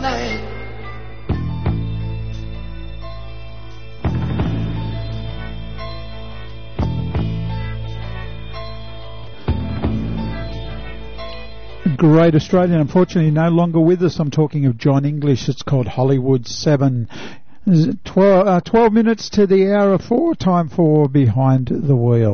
name. Great Australian, unfortunately no longer with us. I'm talking of John English. It's called Hollywood 7. 12 minutes to the hour of 4. Time for Behind the Wheel.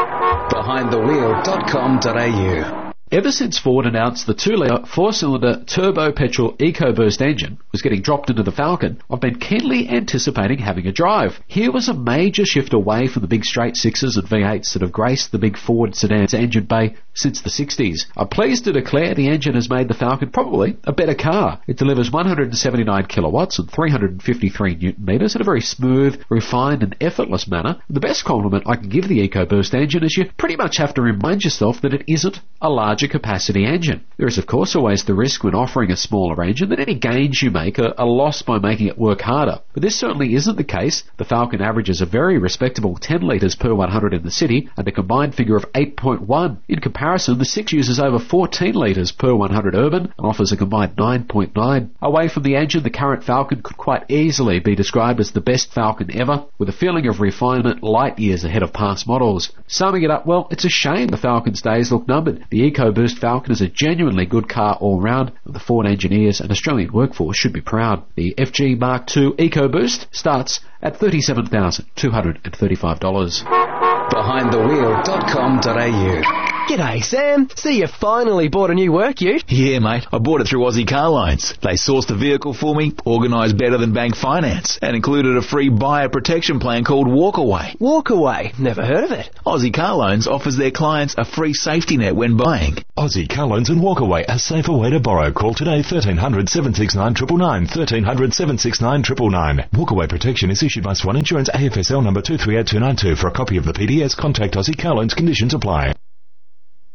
BehindTheWheel.com.au. Ever since Ford announced the 2-litre 4-cylinder turbo petrol EcoBoost engine was getting dropped into the Falcon, I've been keenly anticipating having a drive. Here was a major shift away from the big straight 6s and V8s that have graced the big Ford sedan's engine bay since the 60s. I'm pleased to declare the engine has made the Falcon probably a better car. It delivers 179 kilowatts and 353 newton metres in a very smooth, refined and effortless manner. The best compliment I can give the EcoBoost engine is you pretty much have to remind yourself that it isn't a larger capacity engine. There is of course always the risk when offering a smaller engine that any gains you make are lost by making it work harder. But this certainly isn't the case. The Falcon averages a very respectable 10 litres per 100 in the city and a combined figure of 8.1. In comparison, the 6 uses over 14 litres per 100 urban and offers a combined 9.9. Away from the engine, the current Falcon could quite easily be described as the best Falcon ever, with a feeling of refinement light years ahead of past models. Summing it up, well, it's a shame the Falcon's days look numbered. The EcoBoost Falcon is a genuinely good car all round, and the Ford engineers and Australian workforce should be proud. The FG Mark II EcoBoost starts at $37,235. BehindTheWheel.com.au. G'day, Sam. See, you finally bought a new work ute. Yeah, mate. I bought it through Aussie Car Loans. They sourced the vehicle for me, organised better than bank finance, and included a free buyer protection plan called Walkaway. Walkaway? Never heard of it. Aussie Car Loans offers their clients a free safety net when buying. Aussie Car Loans and Walkaway, a safer way to borrow. Call today 1300 769 999, 1300 769 999. Walkaway protection is issued by Swan Insurance, AFSL number 238292. For a copy of the PDS, contact Aussie Car Loans. Conditions apply.